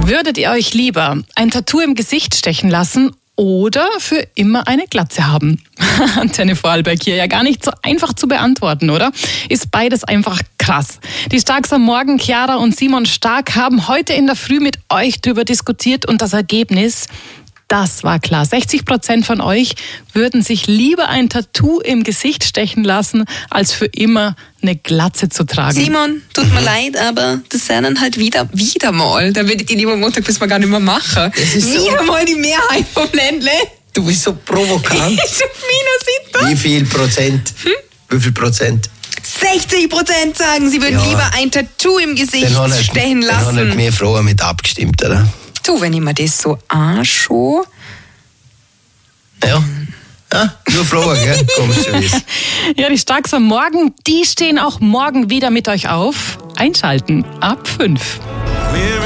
Würdet ihr euch lieber ein Tattoo im Gesicht stechen lassen oder für immer eine Glatze haben? Antenne Vorarlberg hier, ja gar nicht so einfach zu beantworten, oder? Ist beides einfach krass. Die Starks am Morgen, Chiara und Simon Stark, haben heute in der Früh mit euch drüber diskutiert und das Ergebnis, das war klar. 60% von euch würden sich lieber ein Tattoo im Gesicht stechen lassen, als für immer eine Glatze zu tragen. Simon, tut mir leid, aber das sind dann halt wieder mal. Da würde ich die lieber Montag bis mal gar nicht mehr machen. Wieder mal die Mehrheit vom Ländle. Du bist so provokant. Wie viel Prozent? Wie viel Prozent? 60% sagen, sie würden lieber ein Tattoo im Gesicht stechen lassen. Dann haben halt mehr Frauen mit abgestimmt, oder? Du, wenn ich mir das so anschaue. Ja, nur Frauen, gell? Kommst du wissen. Ja, die Starks am Morgen, die stehen auch morgen wieder mit euch auf. Einschalten ab 5.